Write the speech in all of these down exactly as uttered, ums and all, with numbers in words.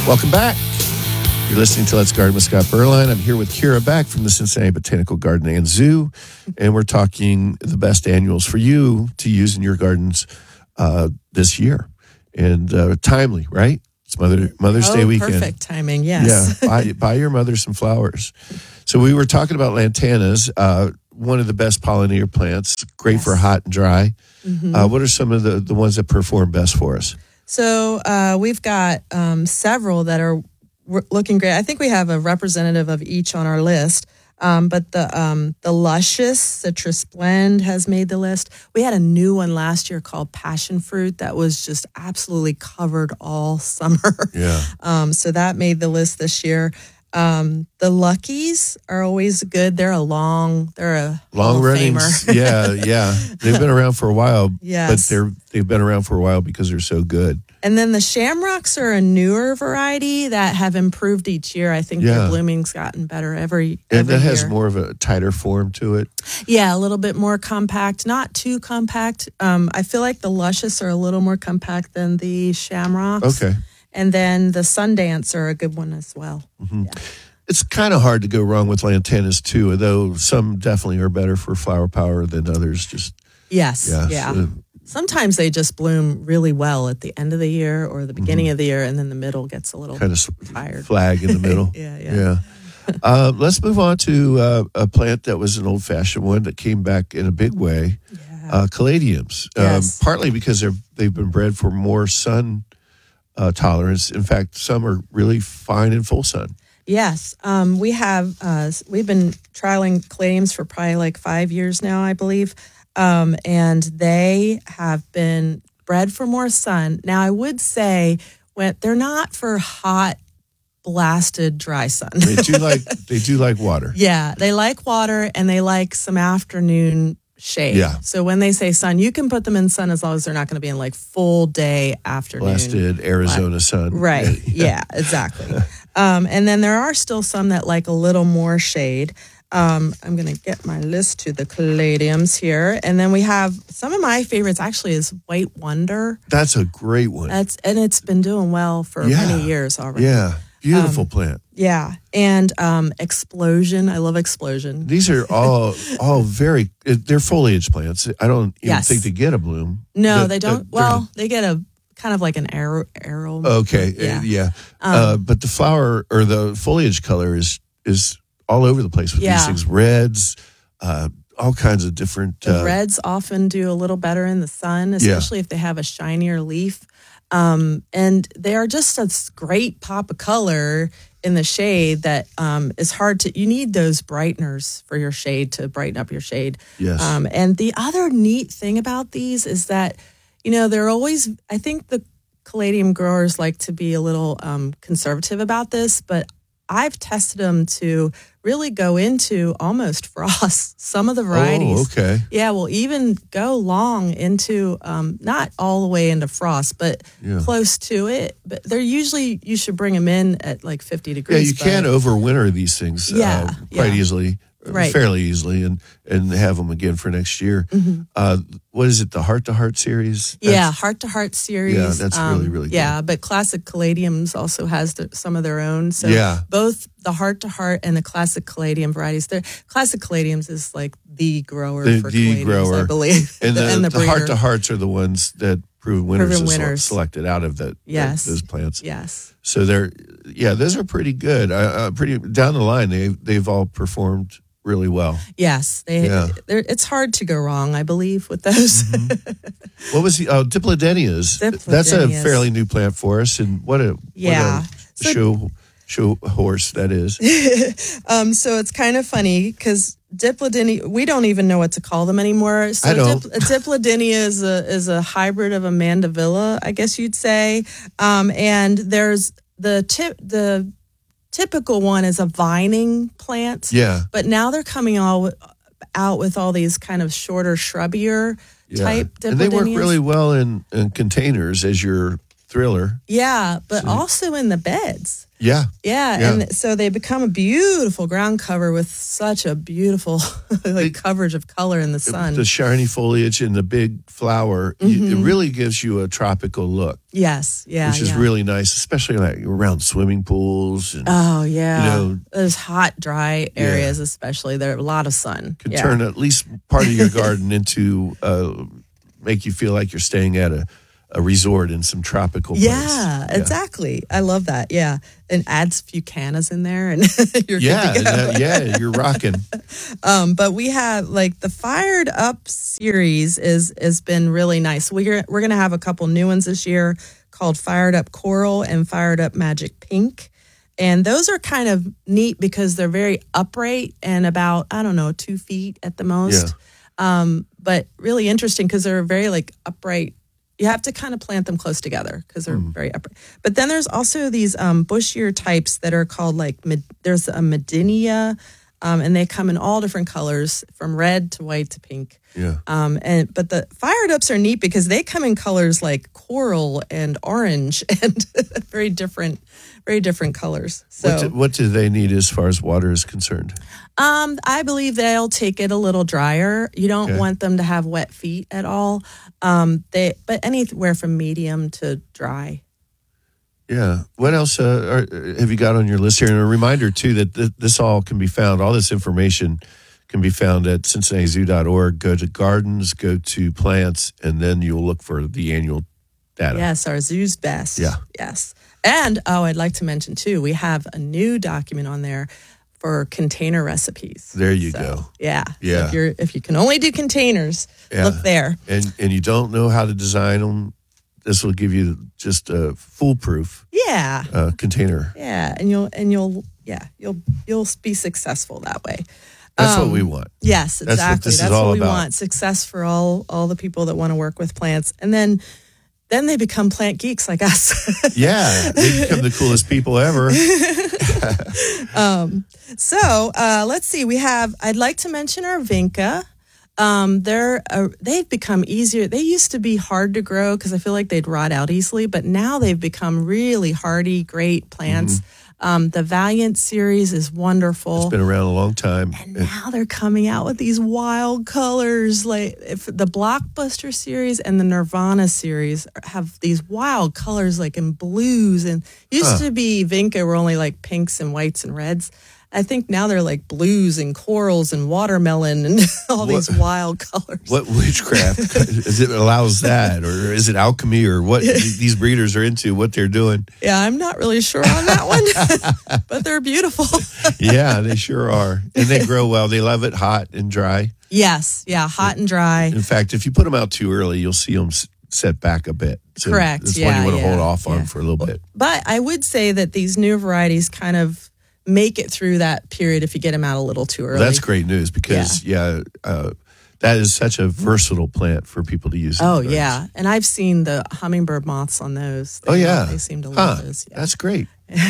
Welcome back. You're listening to Let's Garden with Scott Berline. I'm here with Kira Beck from the Cincinnati Botanical Garden and Zoo, and we're talking the best annuals for you to use in your gardens uh, this year. And uh, timely, right? It's Mother, Mother's oh, Day weekend. Perfect timing, yes. Yeah, buy, buy your mother some flowers. So we were talking about lantanas, uh, one of the best pollinator plants, great yes. for hot and dry. Mm-hmm. Uh, what are some of the, the ones that perform best for us? So uh, we've got um, several that are looking great. I think we have a representative of each on our list. Um, but the um, the luscious citrus blend has made the list. We had a new one last year called passion fruit that was just absolutely covered all summer. Yeah. Um, so that made the list this year. Um, the Luckies are always good. They're a long, they're a long running. yeah, yeah. They've been around for a while. Yes. But they're they've been around for a while because they're so good. And then the shamrocks are a newer variety that have improved each year. I think yeah. their blooming's gotten better every, and every that has year. more of a tighter form to it. Yeah, a little bit more compact, not too compact. Um, I feel like the luscious are a little more compact than the shamrocks. Okay. And then the Sundance are a good one as well. Mm-hmm. Yeah. It's kind of hard to go wrong with lantanas too, though some definitely are better for flower power than others. Just Yes, yeah. yeah. So, sometimes they just bloom really well at the end of the year or the beginning mm-hmm. of the year, and then the middle gets a little kind of tired. Flag in the middle. yeah, yeah. yeah. uh, let's move on to uh, a plant that was an old-fashioned one that came back in a big way. Yeah. Uh, caladiums, yes. um, partly because they're they've been bred for more sun uh, tolerance. In fact, some are really fine in full sun. Yes, um, we have. Uh, we've been trialing caladiums for probably like five years now, I believe. Um, and they have been bred for more sun. Now, I would say when they're not for hot, blasted, dry sun. They do like they do like water. Yeah, they like water and they like some afternoon shade. Yeah. So when they say sun, you can put them in sun as long as they're not going to be in like full day afternoon. Blasted Arizona sun. Right. Yeah, exactly. um, and then there are still some that like a little more shade. Um, I'm going to get my list to the caladiums here. And then we have some of my favorites actually is White Wonder. That's a great one. That's and it's been doing well for yeah. many years already. Yeah. Beautiful um, plant. Yeah. And um, Explosion. I love Explosion. These are all all very, they're foliage plants. I don't even yes. think they get a bloom. No, the, they don't. The, well, they get a kind of like an arrow. arrow okay. Yeah. Uh, yeah. Um, uh, but the flower or the foliage color is is all over the place with yeah. these things. Reds, uh, all kinds of different. The uh, reds often do a little better in the sun, especially yeah. if they have a shinier leaf. Um, and they are just a great pop of color in the shade that um, is hard to, you need those brighteners for your shade to brighten up your shade. Yes. Um, and the other neat thing about these is that, you know, they're always, I think the caladium growers like to be a little um, conservative about this, but I've tested them to really go into almost frost. Some of the varieties. Oh, okay. Yeah, will even go long into, um, not all the way into frost, but yeah. close to it. But they're usually, you should bring them in at like fifty degrees. Yeah, you can overwinter these things yeah, uh, quite yeah. easily. Right. Fairly easily, and, and have them again for next year. Mm-hmm. Uh, what is it, the Heart to Heart series? That's, yeah, Heart to Heart series. Yeah, that's um, really, really good. Yeah, but Classic Caladiums also has the, some of their own. So yeah. both the Heart to Heart and the Classic Caladium varieties. The Classic Caladiums is like the grower the, for the caladiums, grower. I believe. And the, and the, the Heart to Hearts are the ones that proven winners, Proven is winners. selected out of the, yes. the, those plants. Yes. So they're, yeah, those are pretty good. Uh, uh, pretty down the line, they, they've all performed really well. Yes, they. Yeah. It's hard to go wrong, I believe, with those. Mm-hmm. What was the uh, Diplodenias? That's a fairly new plant for us, and what a yeah what a so, show show horse that is. um, so it's kind of funny because Diplodenia, we don't even know what to call them anymore. So I don't. Dip, Diplodenia is a is a hybrid of a mandevilla, I guess you'd say. Um, and there's the tip the. Typical one is a vining plant. Yeah. But now they're coming all out with all these kind of shorter, shrubbier yeah. type Diplodenias. And they work really well in, in containers as your thriller. Yeah, but So- also in the beds. Yeah. Yeah, Yeah. and so they become a beautiful ground cover with such a beautiful like coverage of color in the sun. The shiny foliage and the big flower, you, it really gives you a tropical look, Yes, yeah, which is yeah. really nice, especially like around swimming pools. And Oh yeah, you know, those hot, dry areas, especially there are a lot of sun. can yeah. turn at least part of your garden into uh, make you feel like you're staying at a, a resort in some tropical place. Yeah, exactly. I love that. Yeah, and adds a few cannas in there, and you're Yeah, good to go. uh, yeah, you're rocking. Um, but we have like the Fired Up series is has been really nice. We're we're gonna have a couple new ones this year called Fired Up Coral and Fired Up Magic Pink. And those are kind of neat because they're very upright and about, I don't know, two feet at the most. Um, but really interesting because they're very like upright. You have to kind of plant them close together because they're Mm. very upright. But then there's also these um, bushier types that are called like, med- there's a Medinia, um, and they come in all different colors from red to white to pink. Yeah. Um, and but the Fired Ups are neat because they come in colors like coral and orange and very different, very different colors. So What do, what do they need as far as water is concerned? um, I believe they'll take it a little drier. You don't Okay. want them to have wet feet at all. Um, they but anywhere from medium to dry. Yeah. What else uh, are, have you got on your list here? And a reminder, too, that th- this all can be found, all this information can be found at cincinnati zoo dot org. Go to gardens, go to plants, and then you'll look for the annual data. Yes, our zoo's best. Yeah. Yes. And, oh, I'd like to mention, too, we have a new document on there for container recipes. There you So, go. Yeah. Yeah. If, you're, if you can only do containers, Yeah. look there. And and you don't know how to design them, this will give you just a foolproof Yeah. uh, container. Yeah. And you'll, and you'll, yeah, you'll, you'll be successful that way. That's Um, what we want. Yes, what exactly. this is That's all what we about. want. Success for all all the people that want to work with plants. And then then they become plant geeks like us. Yeah. They become the coolest people ever. So uh, let's see. We have. I'd like to mention our vinca. Um, they're uh, they've become easier. They used to be hard to grow because I feel like they'd rot out easily, but now they've become really hardy, great plants. Um, the Valiant series is wonderful. It's been around a long time. And now they're coming out with these wild colors. Like if the Blockbuster series and the Nirvana series have these wild colors, like in blues. And used Huh. to be Vinca were only like pinks and whites and reds. I think now they're like blues and corals and watermelon and all these wild colors. What witchcraft is it allows that, or is it alchemy, or what these breeders are into? What they're doing? Yeah, I'm not really sure on that one, but they're beautiful. Yeah, they sure are, and they grow well. They love it hot and dry. Yes, yeah, hot and dry. In fact, if you put them out too early, you'll see them s- set back a bit. So Correct, That's one yeah, you want to yeah, hold off on yeah. for a little bit. But I would say that these new varieties kind of make it through that period if you get them out a little too early. That's great news because yeah, uh, that is such a versatile plant for people to use. in Oh, their gardens. yeah. And I've seen the hummingbird moths on those. They Oh love- yeah, They seem to love Huh, those. Yeah. That's great.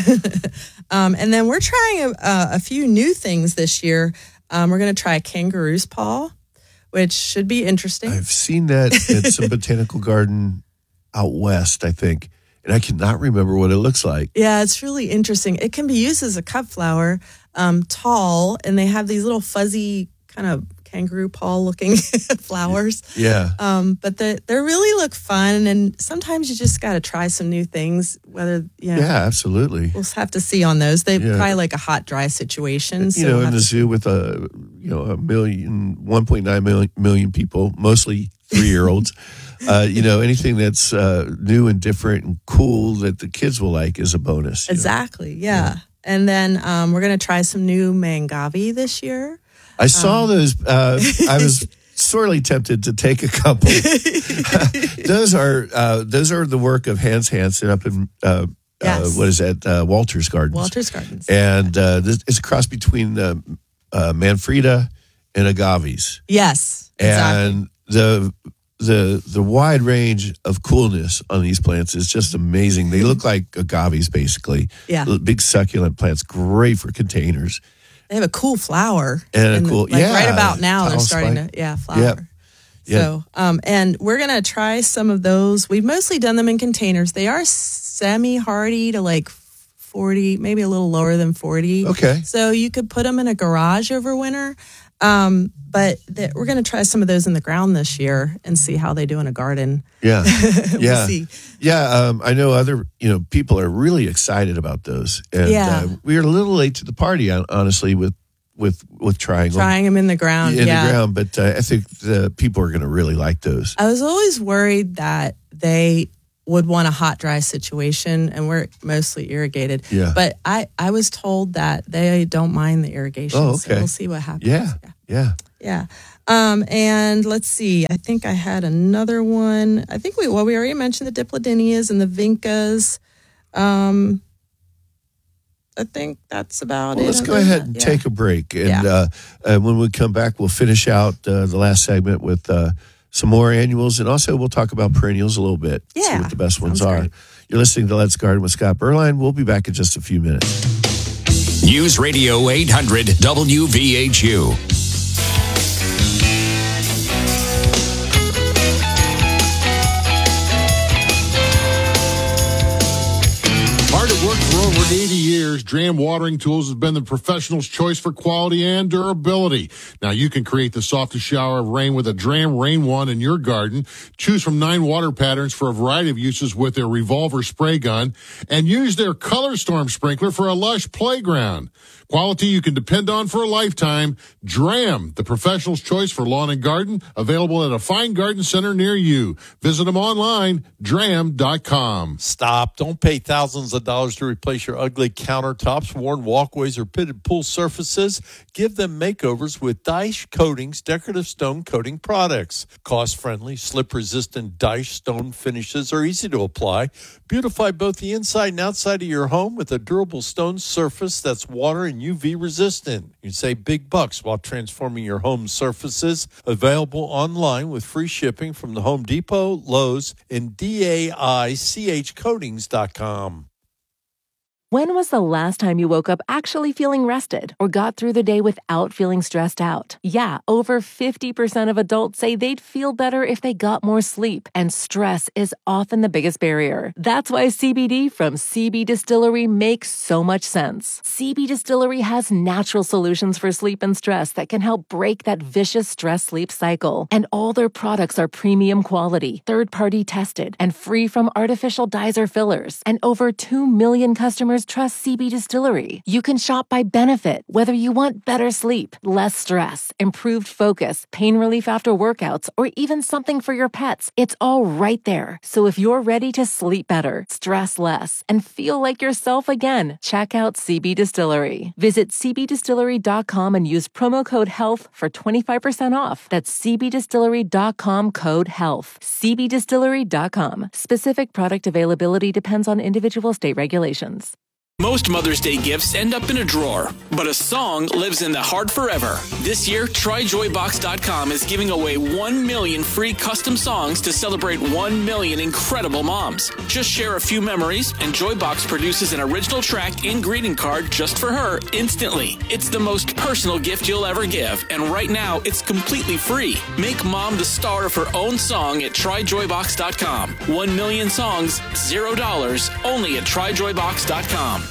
Um, and then we're trying a, a few new things this year. Um, we're going to try a kangaroo's paw, which should be interesting. I've seen that at some botanical garden out west, I think, and I cannot remember what it looks like. Yeah, it's really interesting. It can be used as a cut flower, um, tall, and they have these little fuzzy kind of kangaroo paw looking flowers. Yeah. Um, but they they really look fun, and sometimes you just got to try some new things. Whether you know, Yeah, absolutely. we'll have to see on those. They Yeah. probably like a hot dry situation. So You know, we'll in have the to- zoo with a you know a million, one point nine million, million people, mostly three year olds. uh, you know, anything that's uh, new and different and cool that the kids will like is a bonus. you know. exactly, yeah. And then um, we're going to try some new mangavi this year. I saw those. Uh, I was sorely tempted to take a couple. those are uh, those are the work of Hans Hansen up in uh, Yes. uh, what is that? Uh, Walters Gardens. Walters Gardens. And uh, this, it's a cross between uh, uh, Manfreda and agaves, Yes, exactly. and the the the wide range of coolness on these plants is just amazing. They look like agaves, basically. Yeah. Big succulent plants, great for containers. They have a cool flower. And a in the- cool- like yeah, right about now they're tile starting spike. to, yeah, flower. Yep. Yep. So, um, and we're going to try some of those. We've mostly done them in containers. They are semi-hardy to like forty, maybe a little lower than forty. Okay. So you could put them in a garage over winter. Um, but th- we're going to try some of those in the ground this year and see how they do in a garden. Yeah. we'll yeah. see. Yeah. Um, I know other, you know, people are really excited about those. And Yeah. uh, we were a little late to the party, honestly, with, with, with trying them. Trying them in the ground. In yeah. the ground. But uh, I think the people are going to really like those. I was always worried that they would want a hot, dry situation, and we're mostly irrigated. Yeah. But I, I was told that they don't mind the irrigation. Oh, So okay. we'll see what happens. Yeah. Yeah. Yeah. Um, and let's see. I think I had another one. I think we, well, we already mentioned the Diplodinias and the Vincas. Um, I think that's about Well, it. let's go Other ahead than and that, take a break. And Yeah. uh, uh, when we come back, we'll finish out uh, the last segment with uh, some more annuals. And also, we'll talk about perennials a little bit. See Yeah. what the best ones Sounds are. great. You're listening to Let's Garden with Scott Berline. We'll be back in just a few minutes. News Radio eight hundred W V H U. Hard at work for over eighty years, Dram Watering Tools has been the professional's choice for quality and durability. Now you can create the softest shower of rain with a Dram Rain One in your garden. Choose from nine water patterns for a variety of uses with their revolver spray gun, and use their Color Storm sprinkler for a lush playground. Quality you can depend on for a lifetime. Dram, the professional's choice for lawn and garden, available at a fine garden center near you. Visit them online, dram dot com. Stop. Don't pay thousands of dollars to replace your ugly countertops, worn walkways, or pitted pool surfaces. Give them makeovers with Daesh Coatings decorative stone coating products. Cost-friendly, slip-resistant Daesh stone finishes are easy to apply. Beautify both the inside and outside of your home with a durable stone surface that's water and U V resistant. You can save big bucks while transforming your home surfaces. Available online with free shipping from the Home Depot, Lowe's, and D A I C H coatings dot com. When was the last time you woke up actually feeling rested or got through the day without feeling stressed out? Yeah, over fifty percent of adults say they'd feel better if they got more sleep, and stress is often the biggest barrier. That's why C B D from C B Distillery makes so much sense. C B Distillery has natural solutions for sleep and stress that can help break that vicious stress-sleep cycle. And all their products are premium quality, third-party tested, and free from artificial dyes or fillers. And over two million customers trust C B Distillery. You can shop by benefit, whether you want better sleep, less stress, improved focus, pain relief after workouts, or even something for your pets. It's all right there. So if you're ready to sleep better, stress less, and feel like yourself again, check out C B Distillery. Visit c b distillery dot com and use promo code HEALTH for twenty-five percent off. That's c b distillery dot com code HEALTH. c b distillery dot com. Specific product availability depends on individual state regulations. Most Mother's Day gifts end up in a drawer, but a song lives in the heart forever. This year, try joy box dot com is giving away one million free custom songs to celebrate one million incredible moms. Just share a few memories, and Joybox produces an original track and greeting card just for her instantly. It's the most personal gift you'll ever give, and right now, it's completely free. Make mom the star of her own song at try joy box dot com. One million songs, zero dollars, only at try joy box dot com.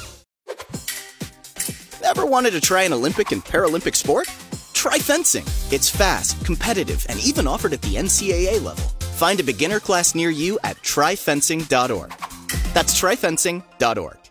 Ever wanted to try an Olympic and Paralympic sport? Try fencing. It's fast, competitive, and even offered at the N C A A level. Find a beginner class near you at try fencing dot org. That's try fencing dot org.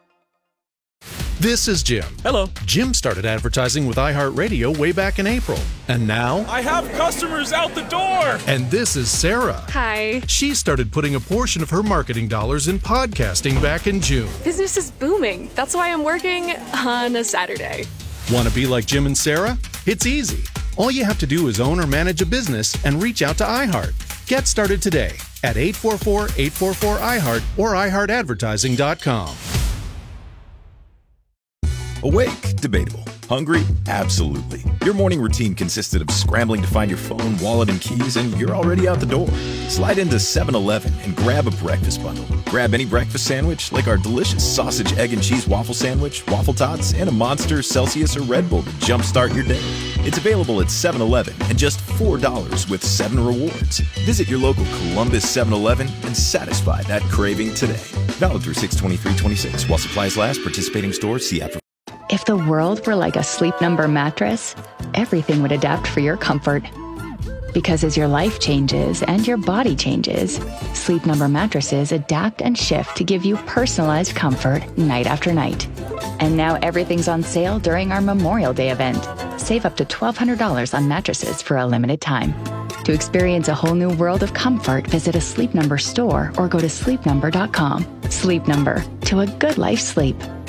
This is Jim. Hello. Jim started advertising with iHeartRadio way back in April. And now... I have customers out the door! And this is Sarah. Hi. She started putting a portion of her marketing dollars in podcasting back in June. Business is booming. That's why I'm working on a Saturday. Want to be like Jim and Sarah? It's easy. All you have to do is own or manage a business and reach out to iHeart. Get started today at eight four four, eight four four, I heart or i heart advertising dot com. Awake, debatable. Hungry? Absolutely. Your morning routine consisted of scrambling to find your phone, wallet, and keys, and you're already out the door. Slide into seven eleven and grab a breakfast bundle. Grab any breakfast sandwich, like our delicious sausage, egg, and cheese waffle sandwich, waffle tots, and a Monster, Celsius, or Red Bull to jumpstart your day. It's available at seven eleven and just four dollars with seven rewards. Visit your local Columbus seven eleven and satisfy that craving today. Valid through six twenty-three twenty-six. While supplies last, participating stores, see app for... If the world were like a Sleep Number mattress, everything would adapt for your comfort. Because as your life changes and your body changes, Sleep Number mattresses adapt and shift to give you personalized comfort night after night. And now everything's on sale during our Memorial Day event. Save up to twelve hundred dollars on mattresses for a limited time. To experience a whole new world of comfort, visit a Sleep Number store or go to sleep number dot com. Sleep Number, to a good life sleep.